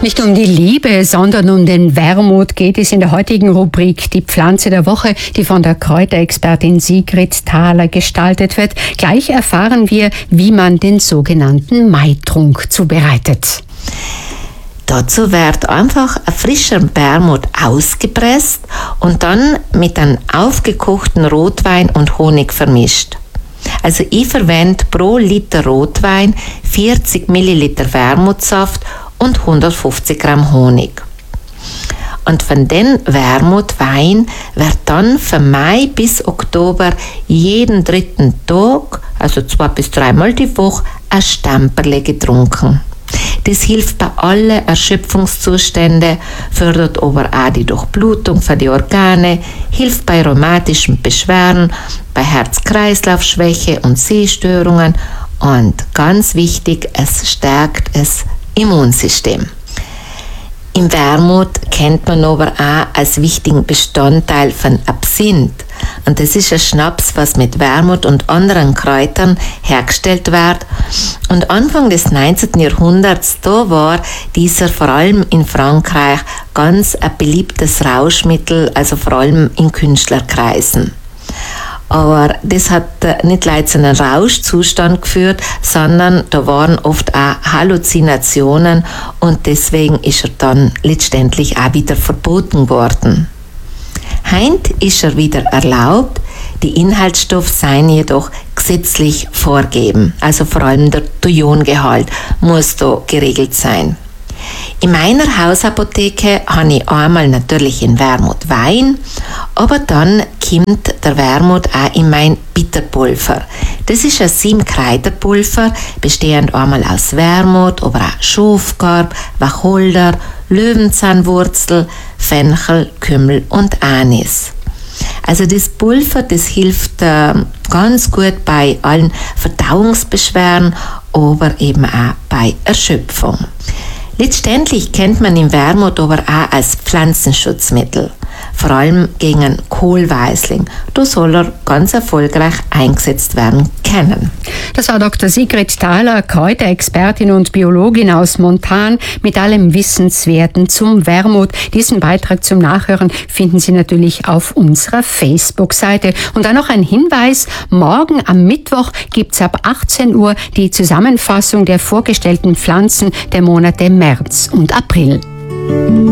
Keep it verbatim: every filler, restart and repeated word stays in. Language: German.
Nicht um die Liebe, sondern um den Wermut geht es in der heutigen Rubrik Die Pflanze der Woche, die von der Kräuterexpertin Sigrid Thaler gestaltet wird. Gleich erfahren wir, wie man den sogenannten Maitrunk zubereitet. Dazu wird einfach ein frischer Wermut ausgepresst und dann mit einem aufgekochten Rotwein und Honig vermischt. Also ich verwende pro Liter Rotwein vierzig Milliliter Wermutsaft und hundertfünfzig Gramm Honig. Und von den Wermutwein wird dann von Mai bis Oktober jeden dritten Tag, also zwei bis dreimal die Woche, ein Stamperle getrunken. Das hilft bei allen Erschöpfungszuständen, fördert aber auch die Durchblutung für die Organe, hilft bei rheumatischen Beschwerden, bei Herz-Kreislauf-Schwäche und Sehstörungen und ganz wichtig, es stärkt das Immunsystem. Im Wermut kennt man aber auch als wichtigen Bestandteil von Absinth. Und das ist ein Schnaps, was mit Wermut und anderen Kräutern hergestellt wird. Und Anfang des neunzehnten Jahrhunderts, da war dieser vor allem in Frankreich ganz ein beliebtes Rauschmittel, also vor allem in Künstlerkreisen. Aber das hat nicht gleich zu einem Rauschzustand geführt, sondern da waren oft auch Halluzinationen und deswegen ist er dann letztendlich auch wieder verboten worden. Heint ist er wieder erlaubt, die Inhaltsstoffe seien jedoch gesetzlich vorgegeben, also vor allem der Thujongehalt muss da geregelt sein. In meiner Hausapotheke habe ich einmal natürlich in Wermut Wein, aber dann kommt der Wermut auch in mein Bitterpulver. Das ist ein sieben-Kräuterpulver, bestehend einmal aus Wermut, aber auch Schafgarb, Wacholder, Löwenzahnwurzel, Fenchel, Kümmel und Anis. Also das Pulver, das hilft äh, ganz gut bei allen Verdauungsbeschwerden, aber eben auch bei Erschöpfung. Letztendlich kennt man den Wermut aber auch als Pflanzenschutzmittel, vor allem gegen Kohlweisling. Da soll er ganz erfolgreich eingesetzt werden können. Das war Doktor Sigrid Thaler, Kräuterexpertin und Biologin aus Montan, mit allem Wissenswerten zum Wermut. Diesen Beitrag zum Nachhören finden Sie natürlich auf unserer Facebook-Seite. Und dann noch ein Hinweis, morgen am Mittwoch gibt's ab achtzehn Uhr die Zusammenfassung der vorgestellten Pflanzen der Monate März und April.